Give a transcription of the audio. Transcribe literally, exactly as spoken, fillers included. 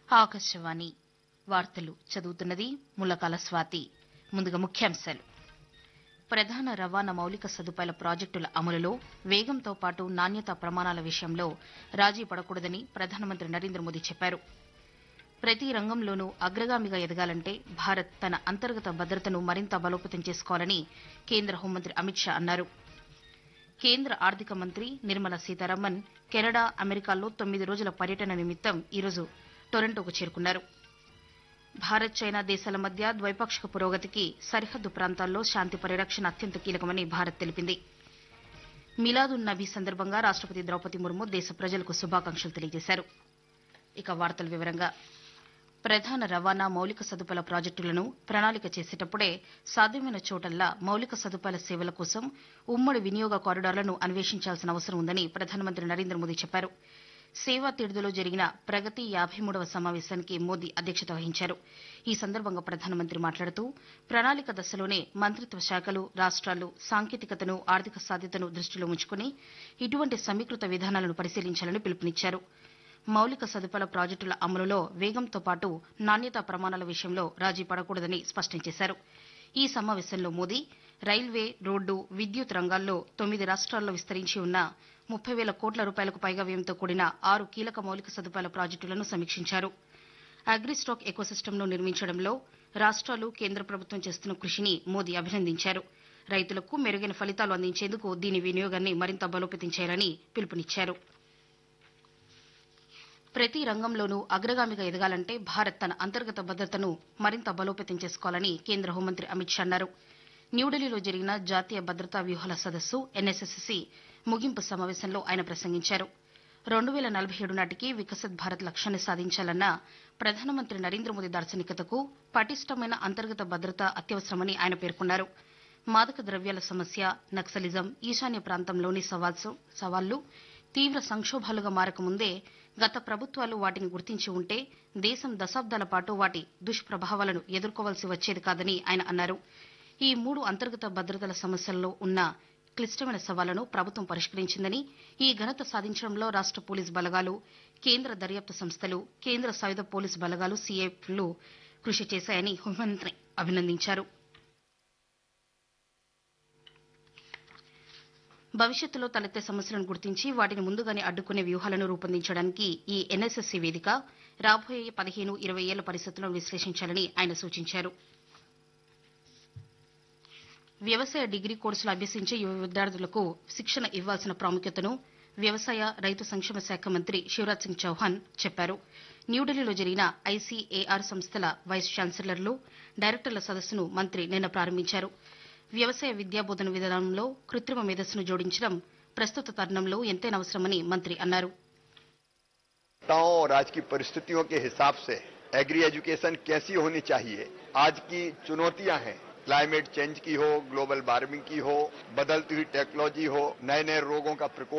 ఆకాశవాణి వార్తలు చదువుతున్నది ములకాల స్వాతి. ముందుగా ముఖ్యాంశాలు. ప్రధాన రవాణా మౌలిక సదుపాయాల ప్రాజెక్టుల అమలులో వేగంతో పాటు నాణ్యతా ప్రమాణాల విషయంలో రాజీ పడకూడదని ప్రధానమంత్రి నరేంద్ర మోదీ చెప్పారు. ప్రతి రంగంలోనూ అగ్రగామిగా ఎదగాలంటే భారత్ తన అంతర్గత భద్రతను మరింత బలోపేతం చేసుకోవాలని కేంద్ర హోంమంత్రి అమిత్ షా అన్నారు. కేంద్ర ఆర్థిక మంత్రి నిర్మలా సీతారామన్ కెనడా, అమెరికాల్లో తొమ్మిది రోజుల పర్యటన నిమిత్తం ఈరోజు టొరంటోకు చేరుకున్నారు. భారత్, చైనా దేశాల మధ్య ద్వైపాక్షిక పురోగతికి సరిహద్దు ప్రాంతాల్లో శాంతి పరిరక్షణ అత్యంత కీలకమని భారత్ తెలిపింది. మిలాదున్ నబీ సందర్భంగా రాష్టపతి ద్రౌపది ముర్ము దేశ ప్రజలకు శుభాకాంక్షలు తెలియజేశారు. ఇక వార్తల వివరంగా. ప్రధాన రవాణా మౌలిక సదుపాయాల ప్రాజెక్టులను ప్రణాళిక చేసేటప్పుడే సాధ్యమైన చోటల్లా మౌలిక సదుపాయాల సేవల కోసం ఉమ్మడి వినియోగ కారిడార్లను అన్వేషించాల్సిన అవసరం ఉందని ప్రధానమంత్రి నరేంద్ర మోదీ చెప్పారు. సేవా తీర్థలో జరిగిన ప్రగతి యాభై మూడవ సమావేశానికి మోదీ అధ్యక్షత వహించారు. ఈ సందర్భంగా ప్రధానమంత్రి మాట్లాడుతూ ప్రణాళిక దశలోనే మంత్రిత్వ శాఖలు, రాష్ట్రాలు సాంకేతికతను, ఆర్థిక సాధ్యతను దృష్టిలో ఉంచుకుని ఇటువంటి సమీకృత విధానాలను పరిశీలించాలని పిలుపునిచ్చారు. మౌలిక సదుపాయాల ప్రాజెక్టుల అమలులో వేగంతో పాటు నాణ్యతా ప్రమాణాల విషయంలో రాజీ పడకూడదని స్పష్టం చేశారు. ఈ సమావేశంలో మోదీ రైల్వే, రోడ్డు, విద్యుత్ రంగాల్లో తొమ్మిది రాష్ట్రాల్లో విస్తరించి ఉన్న ముప్పై వేల కోట్ల రూపాయలకు పైగా వ్యయంతో కూడిన ఆరు కీలక మౌలిక సదుపాయాల ప్రాజెక్టులను సమీక్షించారు. అగ్రిస్టాక్ ఎకోసిస్టమ్ను నిర్మించడంలో రాష్ట్రాలు, కేంద్ర ప్రభుత్వం చేస్తున్న కృషిని మోదీ అభినందించారు. రైతులకు మెరుగైన ఫలితాలు అందించేందుకు దీని వినియోగాన్ని మరింత బలోపేతం చేయాలని పిలుపునిచ్చారు. ప్రతి రంగంలోనూ అగ్రగామిగా ఎదగాలంటే భారత్ తన అంతర్గత భద్రతను మరింత బలోపేతం చేసుకోవాలని కేంద్ర హోంమంత్రి అమిత్ షా అన్నారు. న్యూఢిల్లీలో జరిగిన జాతీయ భద్రతా వ్యూహాల సదస్సు ఎన్ఎస్ఎస్సీ ముగింపు సమావేశంలో ఆయన ప్రసంగించారు. రెండు వేల నలభై ఏడు నాటికి వికసిత్ భారత్ లక్ష్యాన్ని సాధించాలన్న ప్రధానమంత్రి నరేంద్ర మోదీ దార్శనికతకు పటిష్టమైన అంతర్గత భద్రత అత్యవసరమని ఆయన పేర్కొన్నారు. మాదక ద్రవ్యాల సమస్య, నక్సలిజం, ఈశాన్య ప్రాంతంలోని సవాళ్లు తీవ్ర సంక్షోభాలుగా మారకముందే గత ప్రభుత్వాలు వాటిని గుర్తించి ఉంటే దేశం దశాబ్దాల పాటు వాటి దుష్ప్రభావాలను ఎదుర్కోవాల్సి వచ్చేది కాదని ఆయన అన్నారు. ఈ మూడు అంతర్గత భద్రతల సమస్యల్లో ఉన్న క్లిష్టమైన సవాళ్లను ప్రభుత్వం పరిష్కరించిందని, ఈ ఘనత సాధించడంలో రాష్ట పోలీసు బలగాలు, కేంద్ర దర్యాప్తు సంస్థలు, కేంద్ర సాయుధ పోలీసు బలగాలు సీఏఎఫ్లు కృషి చేశాయని హోంమంత్రి అభినందించారు. భవిష్యత్తులో తలెత్తే సమస్యలను గుర్తించి వాటిని ముందుగానే అడ్డుకునే వ్యూహాలను రూపొందించడానికి ఈ ఎన్ఎస్ఎస్సీ వేదిక రాబోయే పదిహేను ఇరవై ఏళ్ల పరిస్థితులను విశ్లేషించాలని ఆయన సూచించారు. వ్యవసాయ డిగ్రీ కోర్సులు అభ్యసించే యువ విద్యార్థులకు శిక్షణ ఇవ్వాల్సిన ప్రాముఖ్యతను వ్యవసాయ, రైతు సంక్షేమ శాఖ మంత్రి శివరాజ్ సింగ్ చౌహాన్ చెప్పారు. న్యూఢిల్లీలో జరిగిన ఐసీఏఆర్ సంస్థల వైస్ ఛాన్సలర్లు, డైరెక్టర్ల సదస్సును మంత్రి నిన్న ప్రారంభించారు. వ్యవసాయ విద్యా బోధన విధానంలో కృత్రిమ మేధస్సును జోడించడం ప్రస్తుత తరుణంలో ఎంతైనా అవసరమని మంత్రి అన్నారు. और आज की परिस्थितियों के हिसाब से एग्री एजुकेशन कैसी होनी चाहिए, आज की चुनौतियां हैं, क्लाइमेट चेंज की हो, ग्लोबल वार्मिंग की हो, बदलती हुई टेक्नोलॉजी हो, नए नए रोगों का प्रकोप